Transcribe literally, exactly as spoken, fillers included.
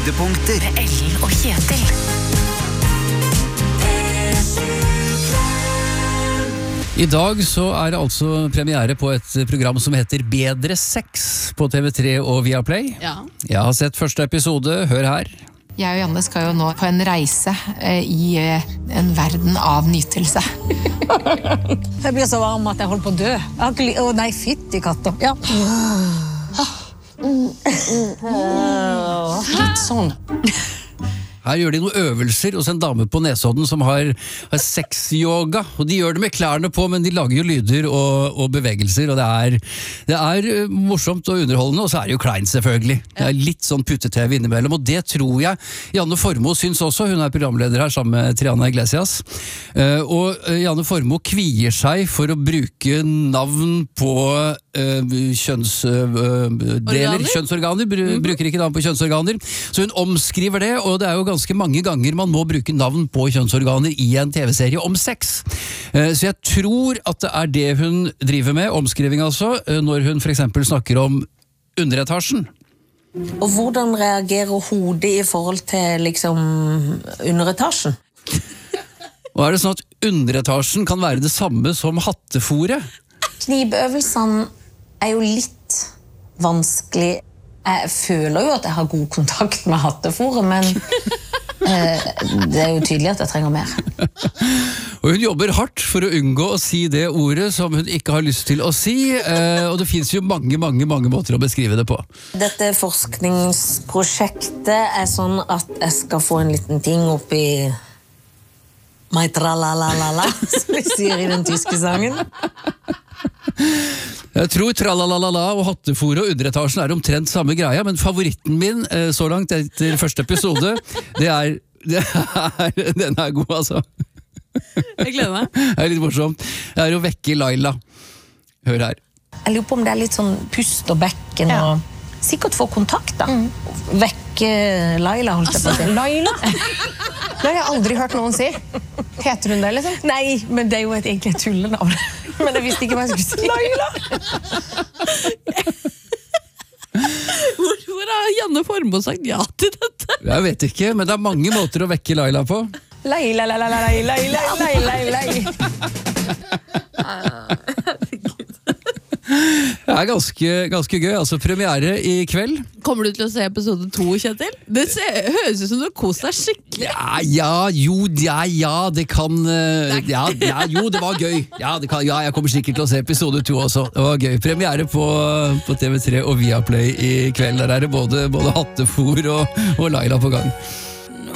Høydepunkter med Ellen og Kjetil. I dag så er det altså premiere på et program som heter Bedre sex på T V tre og Viaplay. Ja. Jeg har sett første episode, hør her. Jeg og Janne skal jo nå på en reise eh, i eh, en verden av nytelse. Jeg blir så varm at jeg holder på å dø. Jeg har ikke li- Å nei, fytti katter. Ja. Litt sånn. Her gjør de noen øvelser hos en dame på Nesodden som har, har sex-yoga, og de gjør det med klærne på, men de lager jo lyder og, og bevegelser, og det er, det er uh, morsomt og underholdende, og så er det jo kleint selvfølgelig. Det er litt sånn putte-tv innimellom, og det tror jeg Janne Formoe syns også, hun er programleder her sammen med Triana Iglesias, uh, og uh, Janne Formoe kvier seg for å bruke navn på uh, kjønnsdeler, uh, kjønnsorganer, br mm-hmm. bruker ikke navn på kjønnsorganer, så hun omskriver det, og det er jo ganske mange ganger man må bruke navn på kjønnsorganer i en tv-serie om sex. Så jeg tror at det er det hun driver med, omskriving altså, når hun for eksempel snakker om underetasjen. Og hvordan reagerer hodet i forhold til liksom underetasjen? Og er det sånn at underetasjen kan være det samme som hattefore? Knibøvelsene er jo litt vanskelig. Jeg føler jo at jeg har god kontakt med hattefore, men eh, det er jo tydelig at jeg trenger mer. Og hun jobber hardt for å unngå å si det ordet som hun ikke har lyst til å si, eh, og det finnes jo mange, mange, mange måter å beskrive det på. Dette forskningsprosjektet er sånn at jeg skal få en liten ting opp i mai tralalala, som vi sier i den tyske sangen. Jeg tror tralalala og hattefore og underetasjen er omtrent samme greia, men favoritten min eh, så langt etter første episode, det er, det er den er god altså. Jeg gleder meg. Det er litt morsomt. Det er å vekke Laila. Hør her. Jeg lurer på om det er litt sånn pust og bekken, Ja. og sikkert få kontakt da. Vekke Laila, holdt jeg på å si. Laila? Det har jeg aldri hørt noen si. Heter hun det, liksom? Nei, men det er jo et egentlig et tullenavn. Men jeg visste ikke hva jeg skulle si. Laila! Hvorfor har Janne Formoe sagt ja til dette? Jeg vet ikke, men det er mange måter å vekke Laila på. Laila, Laila, Laila, Laila, Laila, Laila. Det er ganske, ganske gøy, altså premiere i kveld. Kommer du til å se episode to, Kjetil? Det ser, høres ut som du har kost deg skikkelig. Ja, ja, jo, ja, ja, det kan uh, ja, ja, jo, det var gøy. Ja, det kan, ja, jeg kommer sikkert til å se episode to også. Det var gøy. Premiere på, på T V tre og Viaplay i kveld. Der er det både, både hattefôr og, og Laila på gang.